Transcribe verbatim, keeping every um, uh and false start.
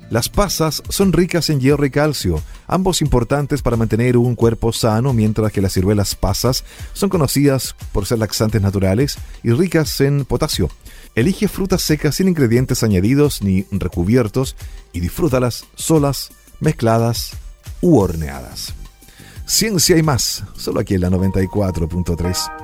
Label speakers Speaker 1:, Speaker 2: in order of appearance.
Speaker 1: Las pasas son ricas en hierro y calcio, ambos importantes para mantener un cuerpo sano, mientras que las ciruelas pasas son conocidas por ser laxantes naturales y ricas en potasio. Elige frutas secas sin ingredientes añadidos ni recubiertos y disfrútalas solas, mezcladas u horneadas. Ciencia y más, solo aquí en la noventa y cuatro punto tres.